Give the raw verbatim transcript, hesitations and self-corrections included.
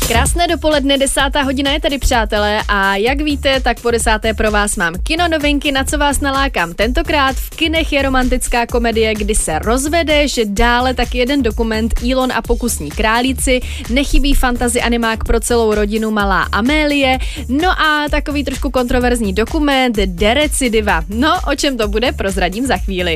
Krásné dopoledne, desátá hodina je tady, přátelé, a jak víte, tak po desáté pro vás mám kino novinky, na co vás nalákám. Tentokrát v kinech je romantická komedie Kdy se rozvedeš, dále tak jeden dokument Elon a pokusní králíci, nechybí fantasy animák pro celou rodinu Malá Amélie, no a takový trošku kontroverzní dokument De Recidiva. No, o čem to bude, prozradím za chvíli.